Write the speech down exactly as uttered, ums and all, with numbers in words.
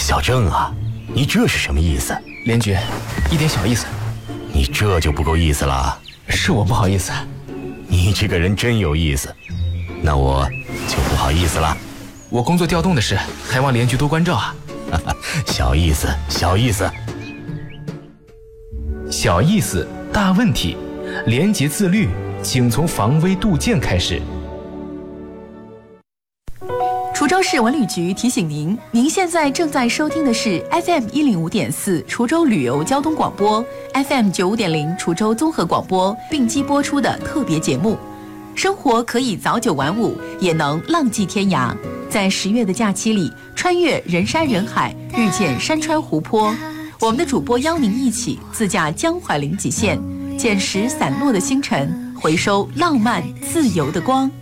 小郑啊，你这是什么意思？ 连局，一点小意思。 你这就不够意思了。 是我不好意思。 你这个人真有意思，那我就不好意思了。 我工作调动的事，还望连局多关照啊。 小意思，小意思。 小意思，大问题。廉洁自律，请从防微杜渐开始。 滁州市文旅局提醒您，您现在正在收听的是 F M 一零五点四滁州旅游交通广播 ，F M 九五点零滁州综合广播并机播出的特别节目。生活可以早九晚五，也能浪迹天涯。在十月的假期里，穿越人山人海，遇见山川湖泊。我们的主播邀您一起自驾江淮临济县，捡拾散落的星辰，回收浪漫自由的光。